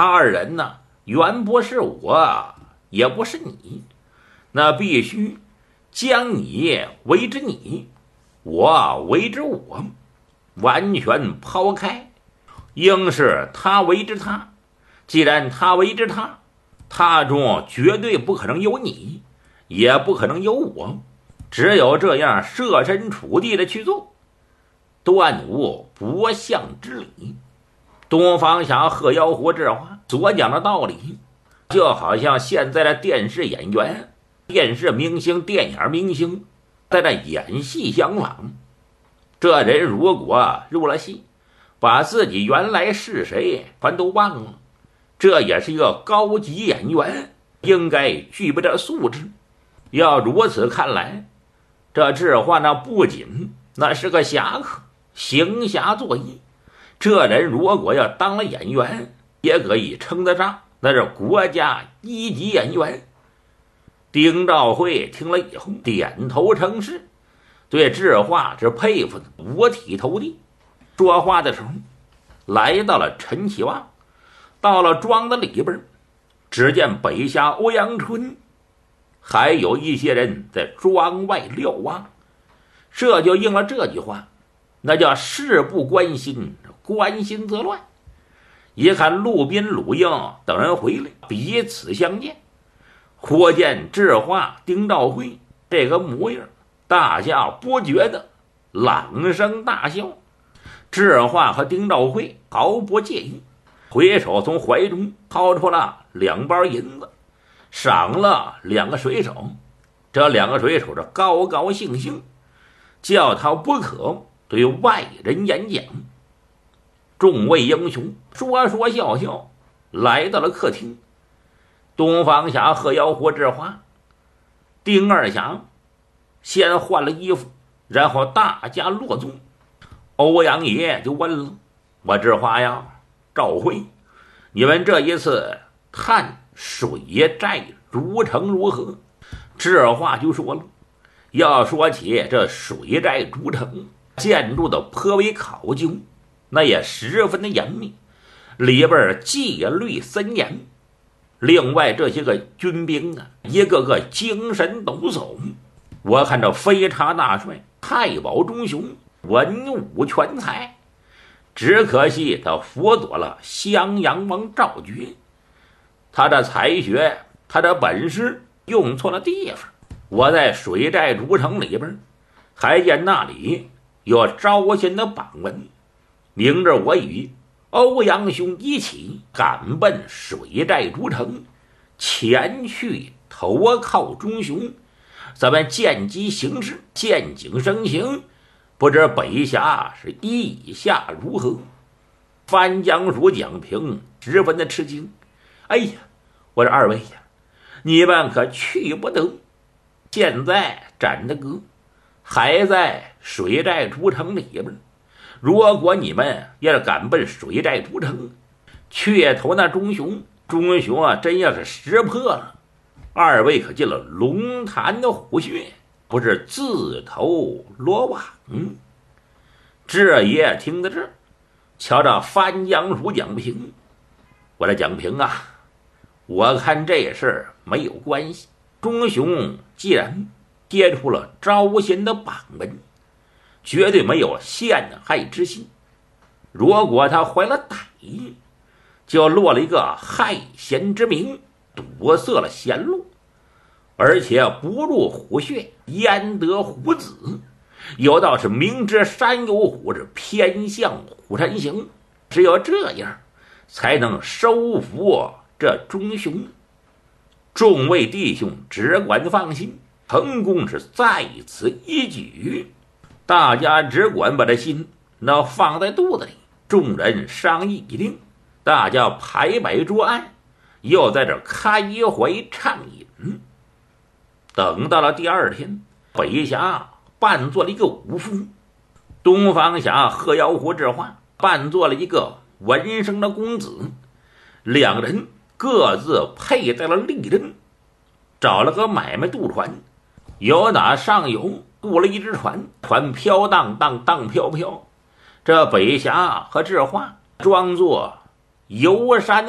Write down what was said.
他二人呢，原不是我，也不是你，那必须将你为之你，我为之我，完全抛开，应是他为之他。既然他为之他，他中绝对不可能有你，也不可能有我，只有这样设身处地的去做，断无不相之理。东方侠贺妖狐这话所讲的道理，就好像现在的电视演员、电视明星、电影明星在这演戏相仿。这人如果入了戏，把自己原来是谁全都忘了，这也是一个高级演员应该具备的素质。要如此看来，这智化那不仅那是个侠客，行侠作义，这人如果要当了演员，也可以称得上那是国家一级演员。丁兆辉听了以后点头称是，对智化是佩服的五体投地。说话的时候来到了陈启旺，到了庄子里边，只见北下欧阳春还有一些人在庄外瞭望。这就应了这句话，那叫事不关心，关心则乱。一看陆斌、鲁英等人回来，彼此相见，忽见智化、丁兆辉这个模样，大家不觉得朗声大笑。智化和丁兆辉毫不介意，回手从怀中掏出了2包银子，赏了2个水手。这2个水手是高高兴兴，叫他不可对外人演讲。众位英雄说说笑笑来到了客厅。东方侠贺妖狐之话，丁二侠先换了衣服，然后大家落座。欧阳爷就问了：“我智化呀，赵辉，你们这一次探水寨如城如何？”智化就说了：“要说起这水寨主城，建筑的颇为考究，那也十分的严密，里边纪律森严。另外这些个军兵啊，一个个精神抖擞。我看这飞叉大帅太保中雄文武全才，只可惜他辅佐了襄阳王赵觉，他的才学，他的本事用错了地方。我在水寨主城里边还见那里有招贤的榜文，明着我与欧阳兄一起赶奔水寨主城，前去投靠中雄，咱们见机行事，见景生情。不知北侠是意下如何？”番江署蒋平十分的吃惊：“哎呀，我说二位呀，你们可去不得！现在展大哥还在水寨主城里边，如果你们要是赶奔水寨主城，去投那中雄啊，真要是识破了，二位可进了龙潭的虎穴，不是自投罗网。”这爷听到这儿，瞧着番江署蒋平：“我的蒋平啊，我看这事儿没有关系。中雄既然贴出了招贤的榜文，绝对没有陷害之心。如果他怀了歹意，就落了一个害贤之名，堵塞了贤路，而且不入虎穴焉得虎子。有道是明知山有虎，是偏向虎山行，只有这样才能收服这中雄。众位弟兄只管放心，成功是在此一举。大家只管把这心那放在肚子里。众人商议一定，大家排摆桌案，又在这开怀畅饮。等到了第二天，北侠扮作了一个武夫，东方侠贺妖狐之话扮作了一个文生的公子，两人各自佩戴了利刃，找了个买卖渡船，由打上游雇了一只船，船飘荡荡荡飘飘，这北侠和智化装作游山